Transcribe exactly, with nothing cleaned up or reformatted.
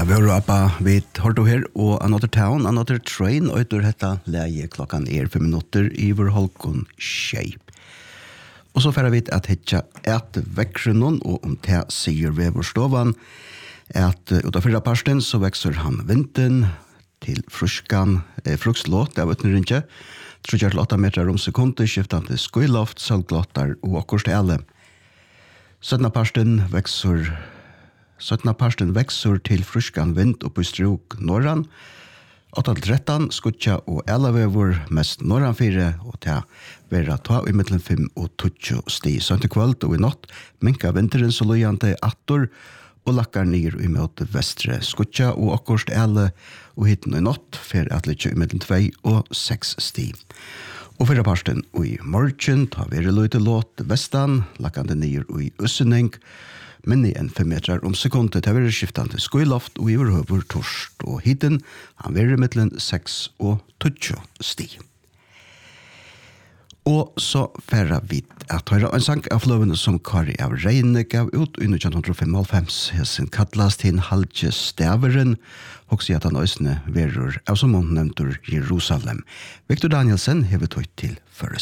Ja, vi har rappa vid Horto her, og Another Town, Another Train, og etter dette leie klokkan er fem minutter i vår holkon Shape. Og så færa vi at hitja et vekkrunnen, og om det sier ved vår stovan, at uta fyrra parsten så vekser han vinden til fruskan, eh, frukslåt, det var uten rinje, trudjar til åtta meter om sekunder, skiftan til skyloft, salglåtar og akkurst alle. Sødna parsten vekser Søtna parsten vekser til fruskan vind oppe i strok norran. åtta til tretton skutja og elavevor mest norran fire, og til vera ta i mittlen fem og tjugo sti. Sønte kvöld og i natt minka vinteren så løyante attor og lakkar nir i møte vestre skutja og akkurst ele og hitten i natt for at litt i mittlen tvei og seks sti. Og fyrra parsten og i morgen tar vi løyte låt vestan, lakkande nir og i ussening, men i en fem meter om sekundet til å være skiftende skyloft og i overhøver torst og hitten, han være mittelen seks og tjugo sti. Og så færre vi at høyre en sang av lovene som Kari av Reine gav ut i nitton femtiofem, hessen kattlast til halvtje staveren, og sier at han øsne verur av som han nevnte Jerusalem. Victor Danielsen hever tøyt til føres.